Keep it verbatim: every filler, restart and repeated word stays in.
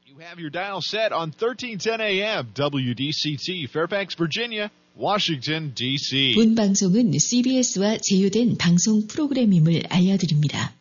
You have your dial set on thirteen ten A M W D C T, Fairfax, Virginia, Washington, D C 본 방송은 씨비에스와 제휴된 방송 프로그램임을 알려드립니다.